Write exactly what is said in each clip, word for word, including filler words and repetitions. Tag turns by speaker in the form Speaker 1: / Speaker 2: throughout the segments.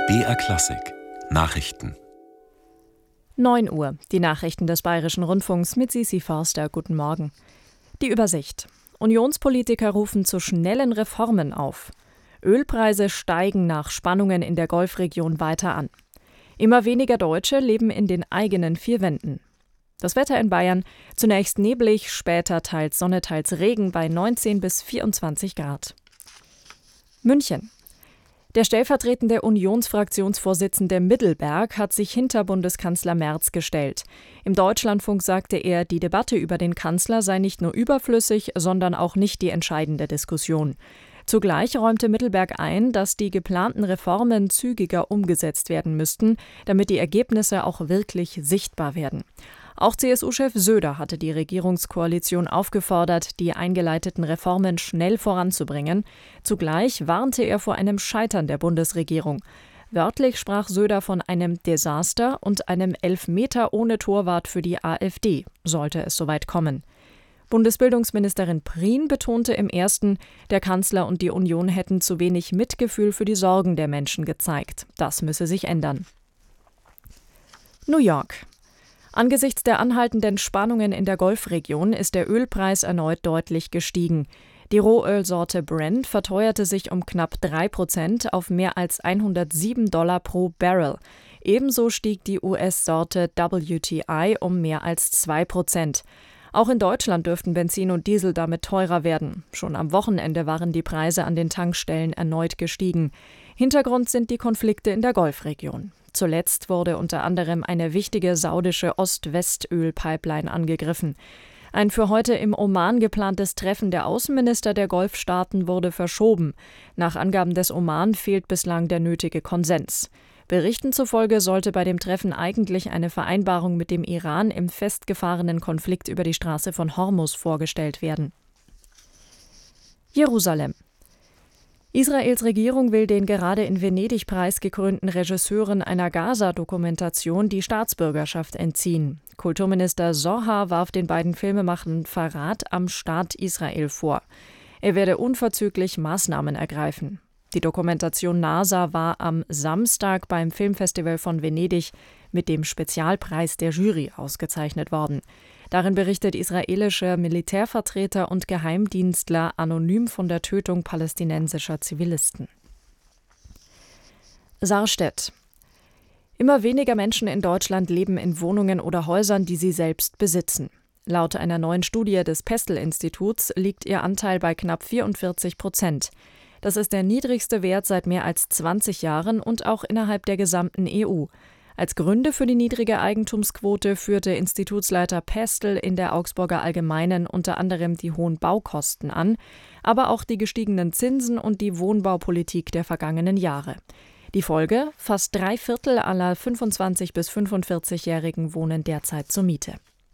Speaker 1: B R Klassik Nachrichten.
Speaker 2: neun Uhr, die Nachrichten des Bayerischen Rundfunks mit Sisi Forster. Guten Morgen. Die Übersicht. Unionspolitiker rufen zu schnellen Reformen auf. Ölpreise steigen nach Spannungen in der Golfregion weiter an. Immer weniger Deutsche leben in den eigenen vier Wänden. Das Wetter in Bayern: zunächst neblig, später teils Sonne, teils Regen bei neunzehn bis vierundzwanzig Grad. München. Der stellvertretende Unionsfraktionsvorsitzende Middelberg hat sich hinter Bundeskanzler Merz gestellt. Im Deutschlandfunk sagte er, die Debatte über den Kanzler sei nicht nur überflüssig, sondern auch nicht die entscheidende Diskussion. Zugleich räumte Middelberg ein, dass die geplanten Reformen zügiger umgesetzt werden müssten, damit die Ergebnisse auch wirklich sichtbar werden. Auch C S U-Chef Söder hatte die Regierungskoalition aufgefordert, die eingeleiteten Reformen schnell voranzubringen. Zugleich warnte er vor einem Scheitern der Bundesregierung. Wörtlich sprach Söder von einem Desaster und einem Elfmeter ohne Torwart für die AfD, sollte es soweit kommen. Bundesbildungsministerin Prien betonte im ersten, der Kanzler und die Union hätten zu wenig Mitgefühl für die Sorgen der Menschen gezeigt. Das müsse sich ändern. New York. Angesichts der anhaltenden Spannungen in der Golfregion ist der Ölpreis erneut deutlich gestiegen. Die Rohölsorte Brent verteuerte sich um knapp drei Prozent auf mehr als hundertsieben Dollar pro Barrel. Ebenso stieg die U S-Sorte W T I um mehr als zwei Prozent. Auch in Deutschland dürften Benzin und Diesel damit teurer werden. Schon am Wochenende waren die Preise an den Tankstellen erneut gestiegen. Hintergrund sind die Konflikte in der Golfregion. Zuletzt wurde unter anderem eine wichtige saudische Ost-West-Öl-Pipeline angegriffen. Ein für heute im Oman geplantes Treffen der Außenminister der Golfstaaten wurde verschoben. Nach Angaben des Oman fehlt bislang der nötige Konsens. Berichten zufolge sollte bei dem Treffen eigentlich eine Vereinbarung mit dem Iran im festgefahrenen Konflikt über die Straße von Hormuz vorgestellt werden. Jerusalem. Israels Regierung will den gerade in Venedig preisgekrönten Regisseuren einer Gaza-Dokumentation die Staatsbürgerschaft entziehen. Kulturminister Zohar warf den beiden Filmemachern Verrat am Staat Israel vor. Er werde unverzüglich Maßnahmen ergreifen. Die Dokumentation NASA war am Samstag beim Filmfestival von Venedig mit dem Spezialpreis der Jury ausgezeichnet worden. Darin berichtet israelischer Militärvertreter und Geheimdienstler anonym von der Tötung palästinensischer Zivilisten. Sarstedt. Immer weniger Menschen in Deutschland leben in Wohnungen oder Häusern, die sie selbst besitzen. Laut einer neuen Studie des Pestel-Instituts liegt ihr Anteil bei knapp vierundvierzig Prozent. Das ist der niedrigste Wert seit mehr als zwanzig Jahren und auch innerhalb der gesamten E U. Als Gründe für die niedrige Eigentumsquote führte Institutsleiter Pestel in der Augsburger Allgemeinen unter anderem die hohen Baukosten an, aber auch die gestiegenen Zinsen und die Wohnbaupolitik der vergangenen Jahre. Die Folge: fast drei Viertel aller fünfundzwanzig- bis fünfundvierzigjährigen wohnen derzeit zur Miete.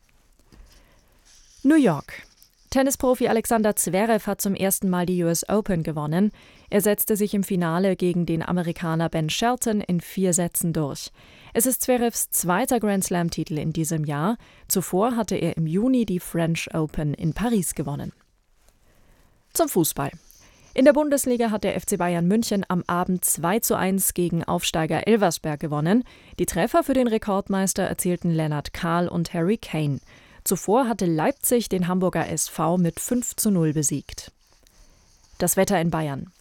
Speaker 2: New York. Tennisprofi Alexander Zverev hat zum ersten Mal die U S Open gewonnen. Er setzte sich im Finale gegen den Amerikaner Ben Shelton in vier Sätzen durch. Es ist Zverevs zweiter Grand-Slam-Titel in diesem Jahr. Zuvor hatte er im Juni die French Open in Paris gewonnen. Zum Fußball. In der Bundesliga hat der F C Bayern München am Abend zwei zu eins gegen Aufsteiger Elversberg gewonnen. Die Treffer für den Rekordmeister erzielten Lennart Kahl und Harry Kane. Zuvor hatte Leipzig den Hamburger S V mit fünf zu null besiegt. Das Wetter in Bayern.